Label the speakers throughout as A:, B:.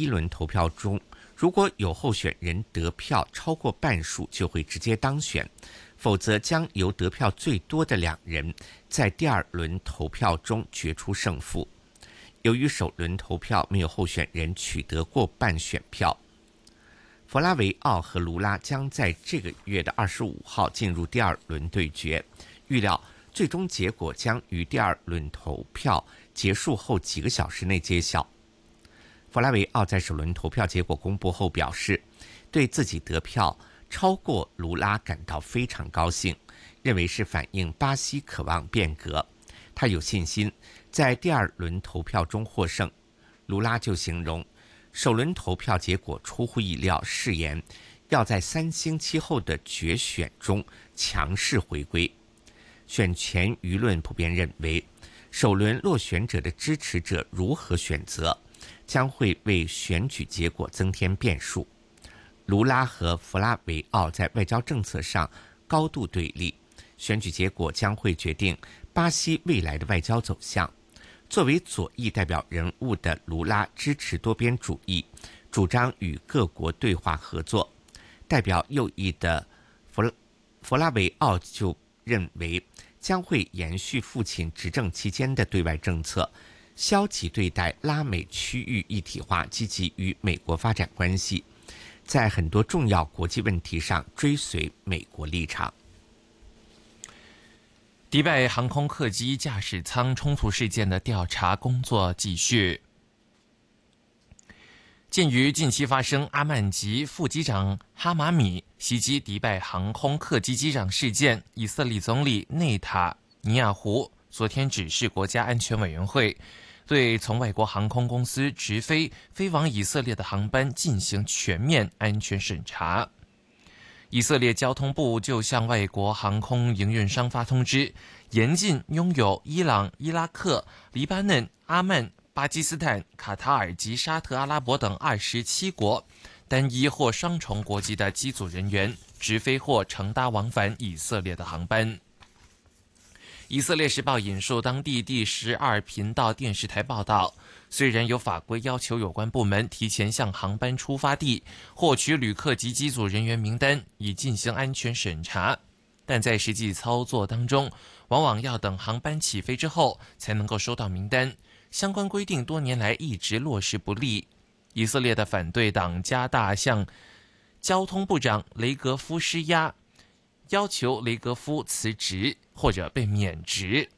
A: 轮投票中，如果有候选人得票超过半数，就会直接当选，否则将由得票最多的2人在第2轮投票中决出胜负。由于首轮投票没有候选人取得过半选票，弗拉维奥和卢拉将在这个月的25号进入第2轮对决，预料最终结果将于第2轮投票结束后几个小时内揭晓。弗拉维奥在首轮投票结果公布后表示，对自己得票超过卢拉感到非常高兴，认为是反映巴西渴望变革。他有信心在第2轮投票中获胜。卢拉就形容首轮投票结果出乎意料，誓言要在3星期后的决选中强势回归。选前舆论普遍认为，首轮落选者的支持者如何选择将会为选举结果增添变数。卢拉和弗拉维奥在外交政策上高度对立，选举结果将会决定巴西未来的外交走向。作为左翼代表人物的卢拉支持多边主义，主张与各国对话合作。代表右翼的弗拉维奥就认为将会延续父亲执政期间的对外政策，消极对待拉美区域一体化，积极与美国发展关系，在很多重要国际问题上追随美国立场。
B: 迪拜航空客机驾驶舱冲突事件的调查工作继续。鉴于近期发生阿曼籍副机长哈马米袭击迪拜航空客机机长事件，以色列总理内塔尼亚胡昨天指示国家安全委员会对从外国航空公司直飞往以色列的航班进行全面安全审查。以色列交通部就向外国航空营运商发通知，严禁拥有伊朗、伊拉克、黎巴嫩、阿曼、巴基斯坦、卡塔尔及沙特阿拉伯等27国单一或双重国籍的机组人员直飞或乘搭往返以色列的航班。以色列时报引述当地第12频道电视台报道，虽然有法规要求有关部门提前向航班出发地获取旅客及机组人员名单以进行安全审查，但在实际操作当中，往往要等航班起飞之后才能够收到名单。相关规定多年来一直落实不力。以色列的反对党加大向交通部长雷格夫施压，要求雷格夫辞职或者被免职。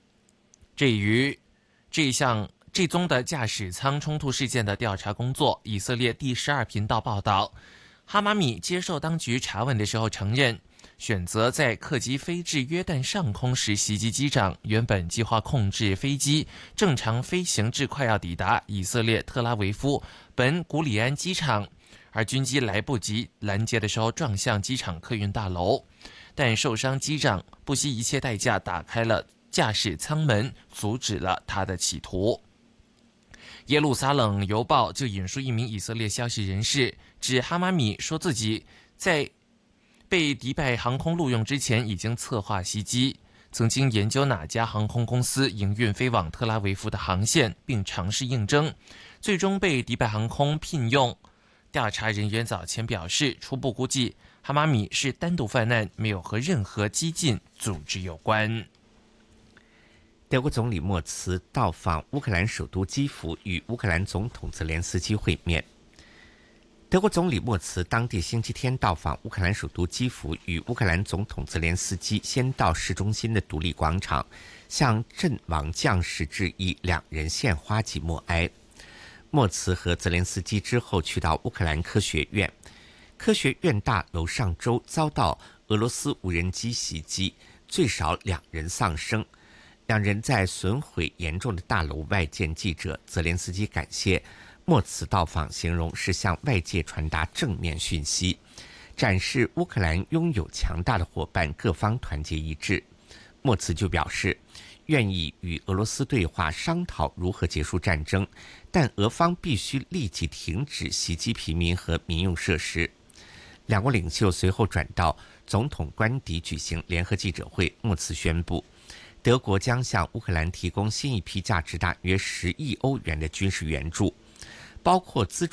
B: 这宗的驾驶舱冲突事件的调查工作，以色列第12频道报道，哈马米接受当局查问的时候承认，选择在客机飞至约旦上空时袭击机长，原本计划控制飞机正常飞行至快要抵达以色列特拉维夫本古里安机场，而军机来不及拦截的时候撞向机场客运大楼，但受伤机长不惜一切代价打开了驾驶舱门，阻止了他的企图。耶路撒冷邮报就引述一名以色列消息人士，指哈马米说自己在被迪拜航空录用之前已经策划袭击，曾经研究哪家航空公司营运飞往特拉维夫的航线，并尝试应征，最终被迪拜航空聘用。调查人员早前表示，初步估计哈马米是单独犯难，没有和任何激进组织有关。
A: 德国总理默茨到访乌克兰首都基辅，与乌克兰总统泽连斯基会面。德国总理默茨当地星期天到访乌克兰首都基辅，与乌克兰总统泽连斯基先到市中心的独立广场向阵亡将士致意，2人献花及默哀。默茨和泽连斯基之后去到乌克兰科学院，科学院大楼上周遭到俄罗斯无人机袭击，最少2人丧生。2人在损毁严重的大楼外见记者。泽连斯基感谢默茨到访，形容是向外界传达正面讯息，展示乌克兰拥有强大的伙伴，各方团结一致。默茨就表示，愿意与俄罗斯对话，商讨如何结束战争，但俄方必须立即停止袭击平民和民用设施。2国领袖随后转到总统官邸举行联合记者会。默茨宣布，德国将向乌克兰提供新一批价值大约10亿欧元的军事援助，包括资助